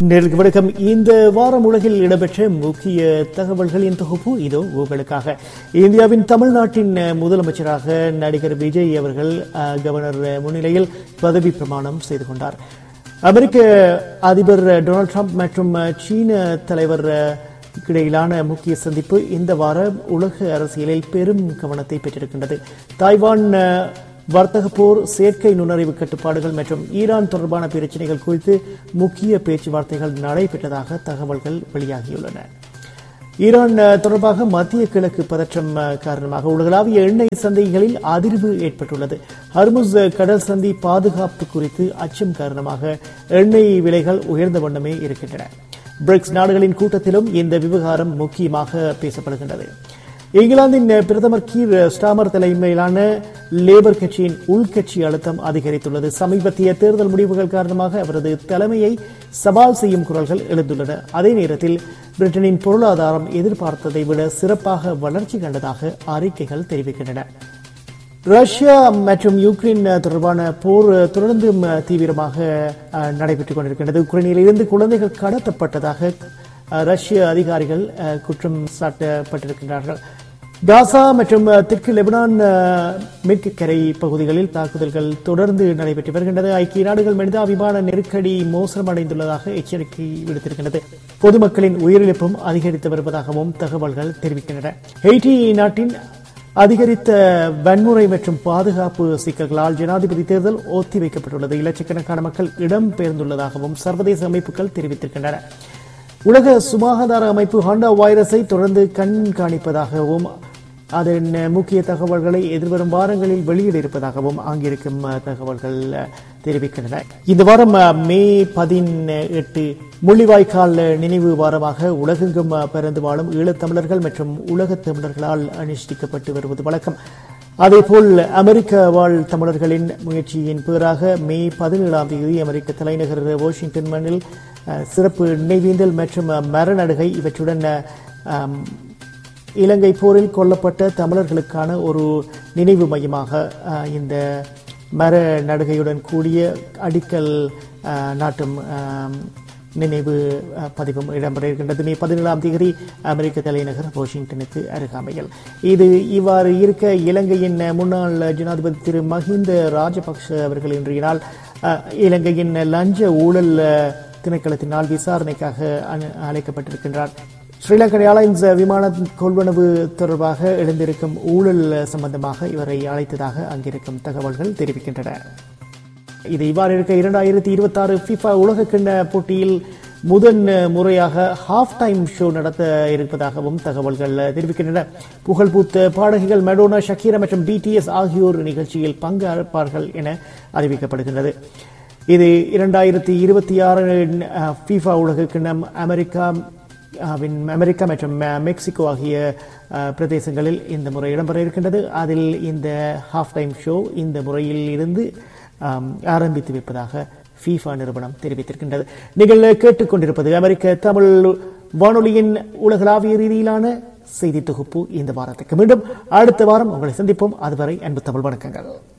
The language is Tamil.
நேருக்கு வணக்கம். இந்த வாரம் உலகில் இடம்பெற்ற முக்கிய தகவல்களின் தொகுப்பு இதோ உங்களுக்காக. இந்தியாவின் தமிழ்நாட்டின் முதலமைச்சராக நடிகர் விஜய் அவர்கள் கவர்னர் முன்னிலையில் பதவி பிரமாணம் செய்து கொண்டார். அமெரிக்க அதிபர் டொனால்டு டிரம்ப் மற்றும் சீன தலைவர் இடையிலான முக்கிய சந்திப்பு இந்த வாரம் உலக அரசியலில் பெரும் கவனத்தை பெற்றிருக்கின்றது. தாய்வான் வர்த்தக போர், செயற்கை நுண்ணறிவு கட்டுப்பாடுகள் மற்றும் ஈரான் தொடர்பான பிரச்சினைகள் குறித்து முக்கிய பேச்சுவார்த்தைகள் நடைபெற்றதாக தகவல்கள் வெளியாகியுள்ளன. ஈரான் தொடர்பாக மத்திய கிழக்கு பதற்றம் காரணமாக உலகளாவிய எண்ணெய் சந்தைகளில் அதிர்வு ஏற்பட்டுள்ளது. ஹர்முஸ் கடல் சந்தி பாதுகாப்பு குறித்து அச்சம் காரணமாக எண்ணெய் விலைகள் உயர்ந்த வண்ணமே இருக்கின்றன. பிரிக்ஸ் நாடுகளின் கூட்டத்திலும் இந்த விவகாரம் முக்கியமாக பேசப்படுகின்றது. இங்கிலாந்தின் பிரதமர் கீர் ஸ்டாமர் தலைமையிலான லேபர் கட்சியின் உள்கட்சி அழுத்தம் அதிகரித்துள்ளது. சமீபத்திய தேர்தல் முடிவுகள் காரணமாக அவரது தலைமையை சவால் செய்யும் குரல்கள் எழுந்துள்ளன. அதே நேரத்தில் பிரிட்டனின் பொருளாதாரம் எதிர்பார்த்ததை விட சிறப்பாக வளர்ச்சி கண்டதாக அறிக்கைகள் தெரிவிக்கின்றன. ரஷ்யா மற்றும் யுக்ரைன் தொடர்பான போர் தொடர்ந்து தீவிரமாக நடைபெற்றுக் கொண்டிருக்கின்றது. உக்ரைனில் இருந்து குழந்தைகள் கடத்தப்பட்டதாக ரஷ்ய அதிகாரிகள் குற்றம் சாட்டப்பட்டிருக்கின்றார்கள். காசா மற்றும் தெற்கு லெபனான் மேற்கு கரை பகுதிகளில் தாக்குதல்கள் தொடர்ந்து நடைபெற்று வருகின்றது. ஐக்கிய நாடுகள் மனித விமான நெருக்கடி மோசமடைந்துள்ளதாக எச்சரிக்கை விடுத்திருக்கின்றது. பொதுமக்களின் உயிரிழப்பும் அதிகரித்து வருவதாகவும் தகவல்கள் தெரிவிக்கின்றன. ஹெய்ட்டி நாட்டின் அதிகரித்த வன்முறை மற்றும் பாதுகாப்பு சிக்கல்களால் ஜனாதிபதி தேர்தல் ஒத்திவைக்கப்பட்டுள்ளது. இலட்சக்கணக்கான மக்கள் இடம்பெயர்ந்துள்ளதாகவும் சர்வதேச அமைப்புகள் தெரிவித்திருக்கின்றன. உலக சுகாதார அமைப்பு ஹாண்டா வைரஸை தொடர்ந்து கண்காணிப்பதாகவும் அதன் முக்கிய தகவல்களை எதிர்வரும் வாரங்களில் வெளியிட இருப்பதாகவும் அங்கிருக்கும் தகவல்கள் தெரிவிக்கின்றன. இந்த வாரம் மே 18 முள்ளிவாய்க்கால் நினைவு வாரமாக உலகெங்கும் பறந்து வாழும் ஈழத்தமிழர்கள் மற்றும் உலகத் தமிழர்களால் அனுஷ்டிக்கப்பட்டு வருவது வழக்கம். அதேபோல் அமெரிக்க வாழ் தமிழர்களின் முயற்சியின் பேராக மே 17ஆம் தேதி அமெரிக்க தலைநகர் வாஷிங்டன் மண்ணில் சிறப்பு நினைவேந்தல் மற்றும் மரநடுகை இவற்றுடன் இலங்கை போரில் கொல்லப்பட்ட தமிழர்களுக்கான ஒரு நினைவு மையமாக இந்த மர நடுகையுடன் கூடிய அடிக்கல் நாட்டும் நினைவு பதிவும் இடம்பெற இருக்கின்றது. மே 17ஆம் தேதி அமெரிக்க தலைநகர் வாஷிங்டனுக்கு அருகாமையில். இது இவ்வாறு இருக்க இலங்கையின் முன்னாள் ஜனாதிபதி திரு மஹிந்த ராஜபக்ஷ அவர்கள் இன்றைய நாள் இலங்கையின் லஞ்ச ஊழல் திணைக்களத்தினால் விசாரணைக்காக அழைக்கப்பட்டிருக்கின்றார். ஸ்ரீலங்கன் ஏர்லைன்ஸ் விமான கொள்வனவு தொடர்பாக எழுந்திருக்கும் ஊழல் சம்பந்தமாக இவரை அழைத்ததாக அங்கிருக்கும் தகவல்கள் தெரிவிக்கின்றன. இது இவ்வாறு இருக்க 2026 FIFA உலகக்கிண்ண போட்டியில் முதன் முறையாக ஹாஃப் டைம் ஷோ நடத்த இருப்பதாகவும் தகவல்கள் தெரிவிக்கின்றன. புகழ்பூத்த பாடகிகள் மெடோனா, ஷக்கீரா மற்றும் BTS ஆகியோர் நிகழ்ச்சியில் பங்கேற்பார்கள் என அறிவிக்கப்படுகின்றது. இது 2026 FIFA உலகக்கிண்ணம் அமெரிக்கா மற்றும் மெக்சிகோ ஆகிய பிரதேசங்களில் இந்த முறை இடம்பெற இருக்கின்றது. அதில் இந்த ஹாஃப் டைம் ஷோ இந்த முறையில் இருந்து ஆரம்பித்து வைப்பதாக FIFA நிறுவனம் தெரிவித்திருக்கின்றது. நீங்கள் கேட்டுக்கொண்டிருப்பது அமெரிக்க தமிழ் வானொலியின் உலகளாவிய ரீதியிலான செய்தி தொகுப்பு. இந்த வாரத்துக்கு மீண்டும் அடுத்த வாரம் உங்களை சந்திப்போம். அதுவரை அன்பு தமிழ் வணக்கங்கள்.